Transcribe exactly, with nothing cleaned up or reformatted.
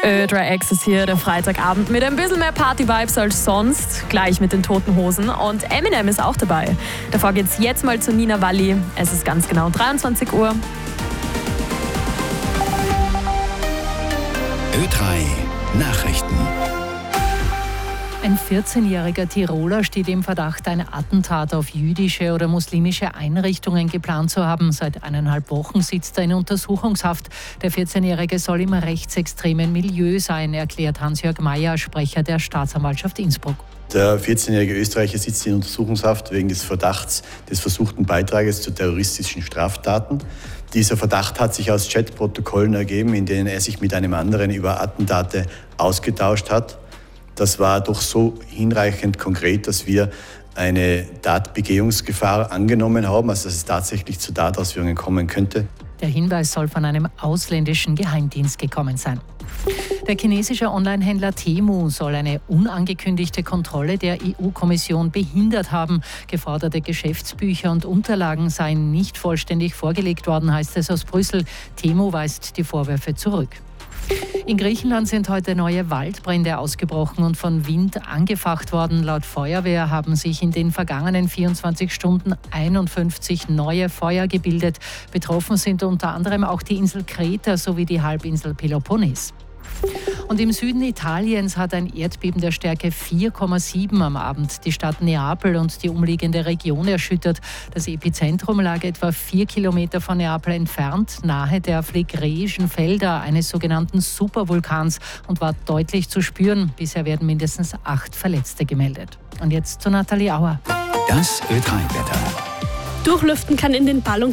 Ö drei X ist hier, der Freitagabend mit ein bisschen mehr Party-Vibes als sonst, gleich mit den Toten Hosen. Und Eminem ist auch dabei. Davor geht's jetzt mal zu Nina Walli. Es ist ganz genau dreiundzwanzig Uhr. Ö drei Nachrichten. Ein vierzehnjähriger Tiroler steht im Verdacht, ein Attentat auf jüdische oder muslimische Einrichtungen geplant zu haben. Seit eineinhalb Wochen sitzt er in Untersuchungshaft. Der vierzehnjährige soll im rechtsextremen Milieu sein, erklärt Hans-Jörg Meyer, Sprecher der Staatsanwaltschaft Innsbruck. Der vierzehnjährige Österreicher sitzt in Untersuchungshaft wegen des Verdachts des versuchten Beitrages zu terroristischen Straftaten. Dieser Verdacht hat sich aus Chatprotokollen ergeben, in denen er sich mit einem anderen über Attentate ausgetauscht hat. Das war doch so hinreichend konkret, dass wir eine Tatbegehungsgefahr angenommen haben, also dass es tatsächlich zu Tatausführungen kommen könnte. Der Hinweis soll von einem ausländischen Geheimdienst gekommen sein. Der chinesische Onlinehändler Temu soll eine unangekündigte Kontrolle der E U-Kommission behindert haben. Geforderte Geschäftsbücher und Unterlagen seien nicht vollständig vorgelegt worden, heißt es aus Brüssel. Temu weist die Vorwürfe zurück. In Griechenland sind heute neue Waldbrände ausgebrochen und von Wind angefacht worden. Laut Feuerwehr haben sich in den vergangenen vierundzwanzig Stunden einundfünfzig neue Feuer gebildet. Betroffen sind unter anderem auch die Insel Kreta sowie die Halbinsel Peloponnes. Und im Süden Italiens hat ein Erdbeben der Stärke vier Komma sieben am Abend die Stadt Neapel und die umliegende Region erschüttert. Das Epizentrum lag etwa vier Kilometer von Neapel entfernt, nahe der Phlegräischen Felder eines sogenannten Supervulkans und war deutlich zu spüren. Bisher werden mindestens acht Verletzte gemeldet. Und jetzt zu Nathalie Auer. Das Ö drei Wetter. Durchlüften kann in den Ballungs